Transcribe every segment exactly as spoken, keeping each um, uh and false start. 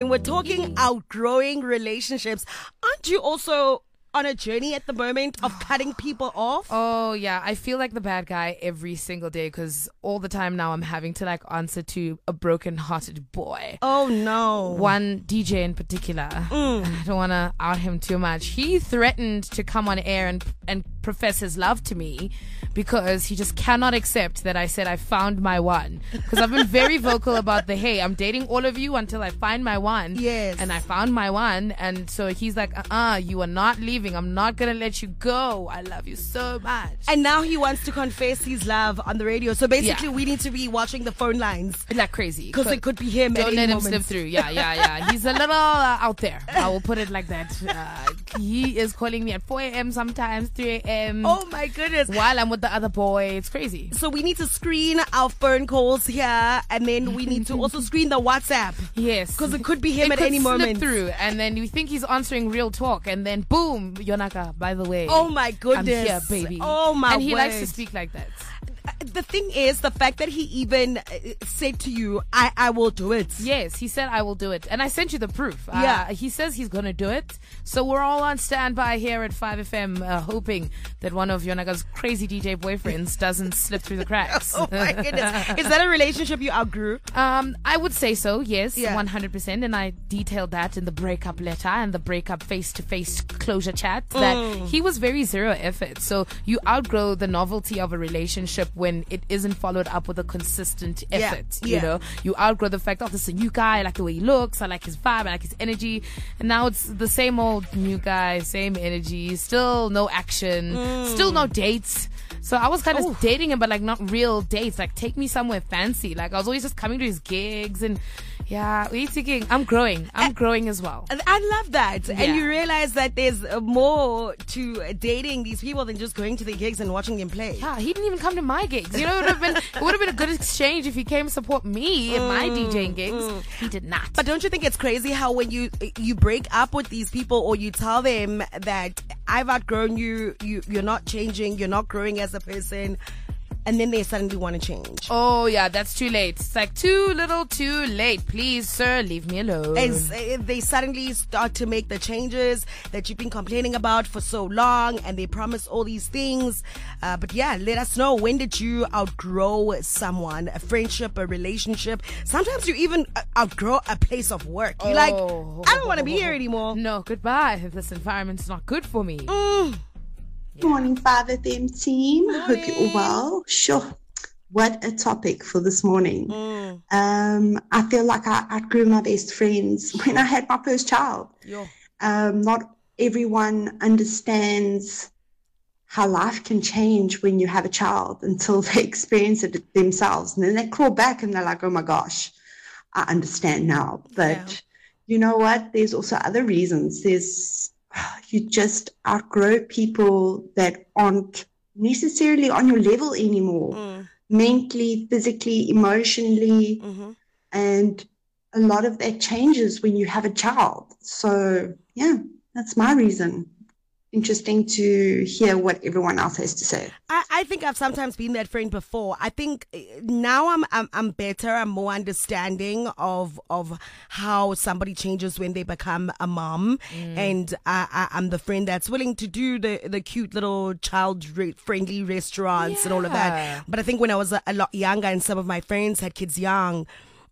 We're talking outgrowing relationships. Aren't you also on a journey at the moment of cutting people off? Oh, yeah. I feel like the bad guy every single day because all the time now I'm having to like answer to a broken-hearted boy. Oh, no. One D J in particular. Mm. I don't want to out him too much. He threatened to come on air and and profess his love to me because he just cannot accept that I said I found my one. Because I've been very vocal about the, hey, I'm dating all of you until I find my one. Yes. And I found my one. And so he's like, uh-uh, you are not leaving. I'm not going to let you go. I love you so much. And now he wants to confess his love on the radio. So basically, Yeah. we need to be watching the phone lines. Like crazy. Because it could be him at Don't any let him moment. slip through. Yeah, yeah, yeah. He's a little uh, out there. I will put it like that. Uh, he is calling me at four a.m. sometimes, three a.m. Oh, my goodness. While I'm with the other boy. It's crazy. So we need to screen our phone calls here, and then we need to also screen the WhatsApp. Yes. Because it could be him it at could any slip moment. through, and then you think he's answering real talk, and then boom, Yonaka, by the way. Oh, my goodness. I'm here, baby. Oh, my And he likes to word. speak like that. The thing is, the fact that he even uh, said to you, I, I will do it. Yes, he said, I will do it. And I sent you the proof. Yeah. Uh, he says he's going to do it. So we're all on standby here at five F M, uh, hoping that one of Yonaga's crazy D J boyfriends doesn't slip through the cracks. Oh, my goodness. Is that a relationship you outgrew? Um, I would say so, yes, Yeah. one hundred percent. And I detailed that in the breakup letter and the breakup face-to-face closure chat that Mm. he was very zero effort. So you outgrow the novelty of a relationship when it isn't followed up with a consistent Yeah, effort. yeah. You know, you outgrow the fact, oh, this is a new guy. I like the way he looks. I like his vibe. I like his energy. And now it's the same old new guy, same energy, still no action, still no dates. So I was kind of Ooh. dating him, but like not real dates. Like take me somewhere fancy. Like I was always just coming to his gigs and yeah, we're thinking I'm growing. I'm growing as well. And I love that. Yeah. And you realize that there's uh, more to dating these people than just going to their gigs and watching them play. Yeah, he didn't even come to my gigs. You know, it would have been it would have been a good exchange if he came to support me at my DJing gigs. He did not. But don't you think it's crazy how when you you break up with these people or you tell them that I've outgrown you, you you're not changing, you're not growing as a person, and then they suddenly want to change. Oh yeah, that's too late. It's like too little, too late. Please, sir, leave me alone. As uh, they suddenly start to make the changes that you've been complaining about for so long, and they promise all these things. Uh, but yeah, let us know, when did you outgrow someone, a friendship, a relationship? Sometimes you even uh, outgrow a place of work. You're like, Oh. I don't want to be here anymore. No, goodbye. This environment's not good for me. Mm. Good morning, five F M team. Hope you're all well. Sure. What a topic for this morning. Mm. Um, I feel like I outgrew my best friends when I had my first child. Yo. Um, not everyone understands how life can change when you have a child until they experience it themselves. And then they crawl back and they're like, oh my gosh, I understand now. But Yeah. you know what? There's also other reasons. There's you just outgrow people that aren't necessarily on your level anymore, Mm. mentally, physically, emotionally, Mhm. and a lot of that changes when you have a child. So, yeah, that's my reason. Interesting to hear what everyone else has to say. I, I think I've sometimes been that friend before. I think uh, now I'm, I'm I'm better. I'm more understanding of of how somebody changes when they become a mom, and I, I, I'm the friend that's willing to do the the cute little child re- friendly restaurants and all of Yeah. that. But I think when I was a, a lot younger and some of my friends had kids young,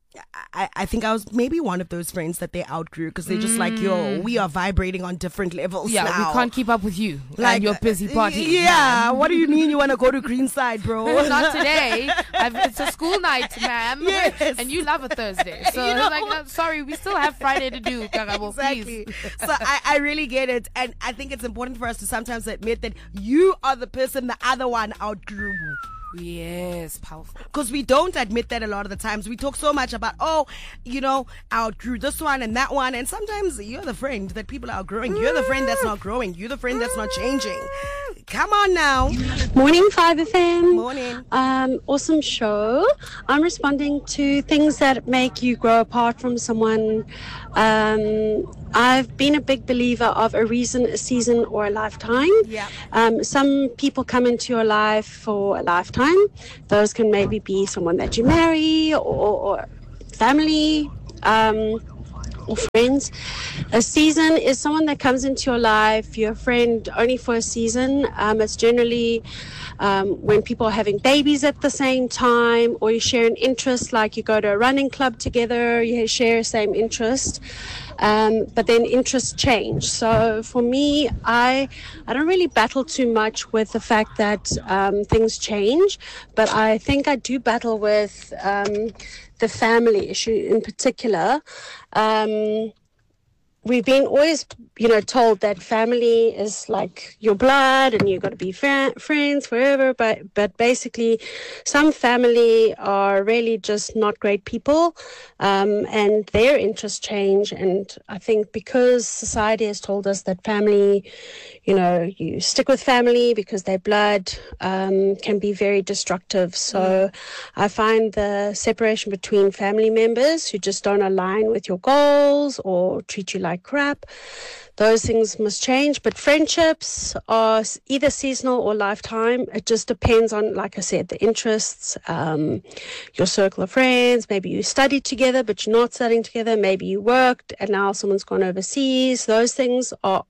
I, I think I was maybe one of those friends that they outgrew because they're just like, yo, we are vibrating on different levels Yeah, now. we can't keep up with you. Like your busy party. Yeah, what do you mean you want to go to Greenside, bro? Not today. I've, it's a school night, ma'am. Yes. And you love a Thursday. So You it's know? like, uh, sorry, we still have Friday to do, Karabo, Exactly. please. So I, I really get it. And I think it's important for us to sometimes admit that you are the person the other one outgrew. Yes, powerful. Because we don't admit that a lot of the times. We talk so much about, oh, you know, I outgrew this one and that one. And sometimes you're the friend that people are outgrowing. You're the friend that's not growing. You're the friend that's not changing. Come on now. Morning, five F M. Morning. Um, awesome show. I'm responding to things that make you grow apart from someone. Um, I've been a big believer of a reason, a season, or a lifetime. Yeah. Um, some people come into your life for a lifetime. Those can maybe be someone that you marry or, or family. Um, or friends. A season is someone that comes into your life, your friend only for a season. Um, it's generally um, when people are having babies at the same time, or you share an interest, like you go to a running club together, you share the same interest. Um, but then interests change. So for me, I I don't really battle too much with the fact that um, things change, but I think I do battle with um, the family issue in particular. Um, we've been always, you know, told that family is like your blood and you've got to be fa- friends forever. But, but basically, some family are really just not great people, um, and their interests change. And I think because society has told us that family, you know, you stick with family because their blood um, can be very destructive. So I find the separation between family members who just don't align with your goals or treat you like crap, those things must change. But friendships are either seasonal or lifetime. It just depends on, like I said, the interests, um, your circle of friends. Maybe you studied together, but you're not studying together. Maybe you worked and now someone's gone overseas. Those things are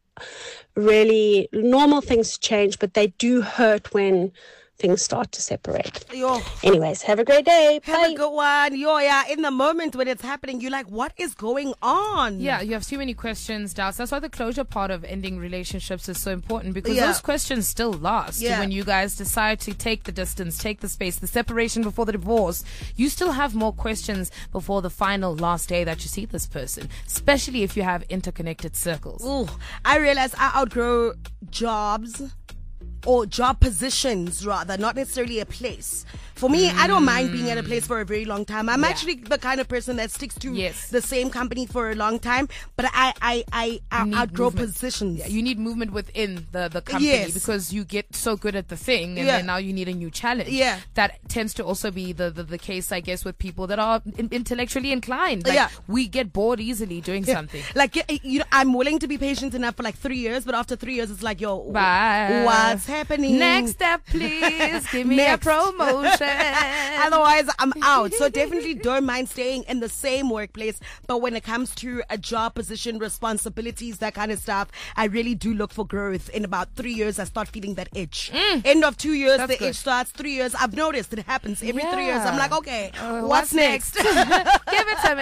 really normal things to change, but they do hurt when things start to separate. Yo. Anyways, have a great day. Have Bye. a good one. Yo, yeah, in the moment when it's happening, you're like, what is going on? Yeah, you have too many questions, doubts. That's why the closure part of ending relationships is so important, because Yeah. those questions still last. Yeah. When you guys decide to take the distance, take the space, the separation before the divorce, you still have more questions before the final last day that you see this person, especially if you have interconnected circles. Ooh, I realize I outgrow jobs or job positions, rather, not necessarily a place. For me, I don't mind being at a place for a very long time. I'm Yeah. actually the kind of person that sticks to Yes. the same company for a long time, but I I, I, I need outgrow movement. positions. Yeah, you need movement within the, the company, Yes. because you get so good at the thing, and Yeah. then now you need a new challenge. Yeah. That tends to also be the, the, the case, I guess, with people that are in, intellectually inclined. Like, Yeah. we get bored easily doing something. Like, y- you know, I'm willing to be patient enough for like three years, but after three years, it's like, yo, Bye. what's happening? Next step, please. Give me Next. a promotion. Otherwise, I'm out. So definitely don't mind staying in the same workplace. But when it comes to a job position, responsibilities, that kind of stuff, I really do look for growth. In about three years, I start feeling that itch. End of two years, That's the good. itch starts. Three years, I've noticed it happens every three years. I'm Yeah. like, okay, Uh, what's, next? Give it to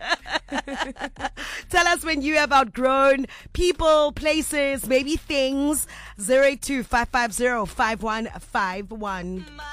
me. Tell us when you have outgrown people, places, maybe things. zero eight two five five zero five one five one.